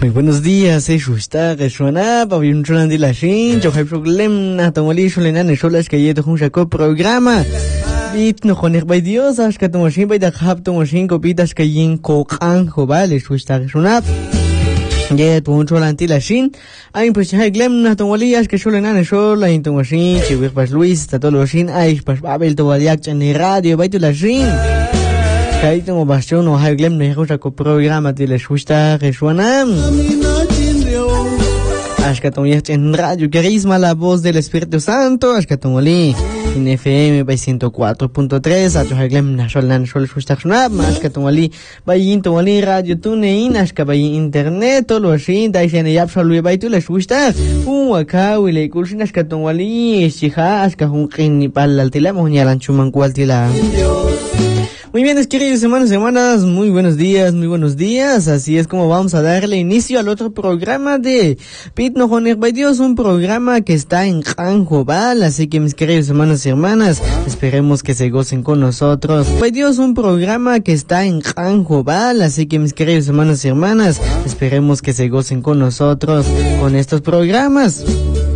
Muy buenos días, Shushta, Geshuana, Paviun Chulandi Lashin, Johai Problem, Natomoli Shulenan, Sholas Kayeto Hunshako programa. Bit no Honig by Dios, Ashkatomoshin by the Haptomoshin, Kopitas Kayin Kokan, Hobal, Shushta Geshuna. Yet won't roll until a shin. I'm pushing high glem, not only as Kashulan and Shola into machine, she will pass Luis, Tatoloshin, Aish, Pash Babel to Waliak and the radio by to la shin. Kaito Bastion or high glem, Nehosako programa till a Shusta, Reshuanam. Ashkaton Yach en Radio Carisma, la voz del Espíritu Santo, Ashkatomoli, en FM by 104.3, Acho Haglem, Nasholan, Shol Shustaknab, Ashkatomoli, by Intomoli, Radio Tunein, Ashka by Internet, Oloshin, Daishan Yapshalui by Tula Shustak, Uaka, Willy Kulshin, Ashkatomoli, Shiha, Ashkahun, Pal Altila, Monialan Chuman Qualtila. Muy bien, queridos hermanos y hermanas, muy buenos días, así es como vamos a darle inicio al otro programa de Pit No Honig by Dios, un programa que está en Janjobal, así que mis queridos hermanos y hermanas, esperemos que se gocen con nosotros. By Dios, un programa que está en Janjobal, así que mis queridos hermanos y hermanas, esperemos que se gocen con nosotros con estos programas.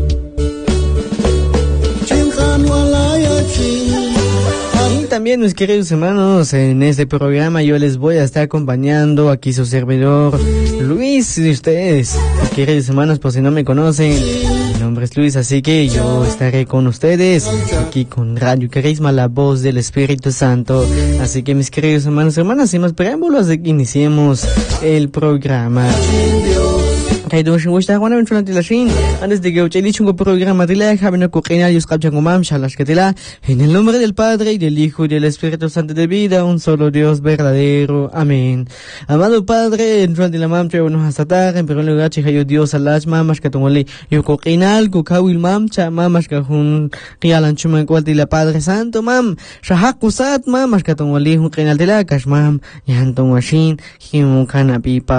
También, mis queridos hermanos, en este programa yo les voy a estar acompañando aquí su servidor Luis, de ustedes, mis queridos hermanos, por si no me conocen, mi nombre es Luis, así que yo estaré con ustedes aquí con Radio Carisma, la voz del Espíritu Santo. Así que, mis queridos hermanos y hermanas, sin más preámbulos, iniciemos el programa. Antes de que utilicen un programa de la en el nombre del Padre y del Hijo y del Espíritu Santo de vida, un solo Dios verdadero. Amén. Amado Padre, en de la mamcha unos hasta en primer lugar chihayo Dios alash mamas que tomole yo coquinal kukawil mamcha mamas que hun rialan chuman cual la Padre Santo mam shahakusat mamas que tomole un canal de la kashmam yanton washin himun kanapi